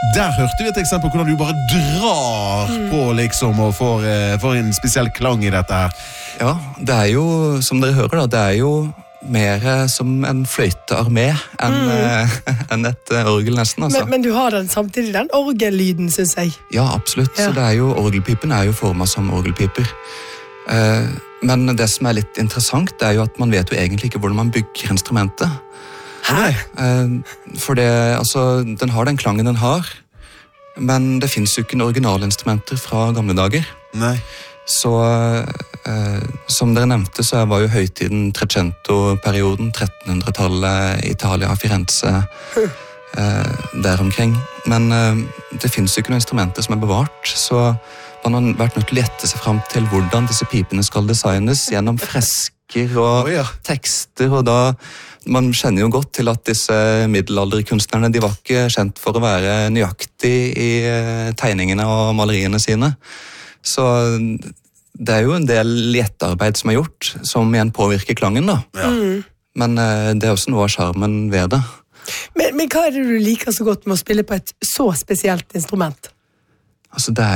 Der hørte vi et eksempel på hvordan du bare drar på liksom og får en spesiell klang i dette her. Ja, det jo, som dere hører da, det jo mer som en fløytearmé enn et orgel nesten, altså. Men du har den samtidig, den orgellyden, synes jeg. Ja, absolutt. Ja. Så orgelpipen jo formet som orgelpiper. Men det som litt interessant, det jo at man vet jo egentlig ikke hvordan man bygger instrumentet. Hæ? For det, altså, den har den klangen den har, men det finnes jo ikke noen originalinstrumenter fra gamle dager. Nei. Så som dere nevnte, så var jo høytiden Trecento-perioden, 1300-tallet, Italia, Firenze, der omkring. Men det finnes jo ikke noen instrumenter som bevart, så man har vært nødt til å gjette seg frem til hvordan disse pipene skal designes gjennom fresker og tekster, og da man kjenner jo godt til at disse middelalderkunstnerne, de var ikke kjent for å være nøyaktig i tegningene og maleriene sine. Så det jo en del gjettearbeid som gjort, som igjen påvirker klangen da. Ja. Men det også noe av charmen ved det. Men hva det du liker så godt med å spille på et så spesielt instrument? Altså det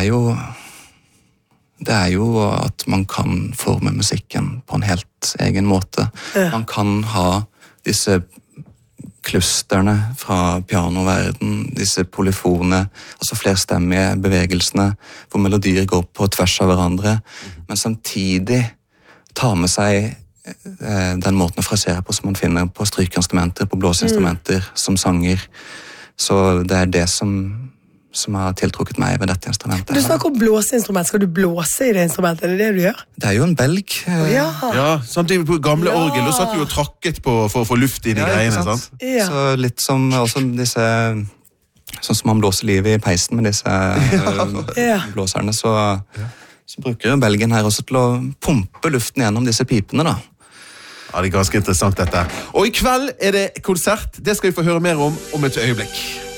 jo at man kan forme musikken på en helt egen måte. Ja. Man kan ha disse klusterne fra pianoverden, disse polyfone, altså flerstemmige bevegelsene, hvor melodier går på tvers av hverandre, men samtidig ta med seg den måten å frasere på som man finner på strykeinstrumenter, på blåseinstrumenter, som sanger. Så det det som har tiltrukket meg ved dette instrumentet. Du snakker om blåseinstrument. Skal du blåse i det instrumentet? Det du gjør? Det jo en belg. Ja, samtidig på gamle orgel, og satt du og trakket på for å få luft inn i greiene, sant? Ja. Så litt som også disse, sånn som man blåser liv i peisen med disse blåserne, så bruker belgen her også til å pumpe luften gjennom disse pipene da. Ja, det ganske interessant dette. Og i kveld det konsert. Det skal vi få høre mer om et øyeblikk.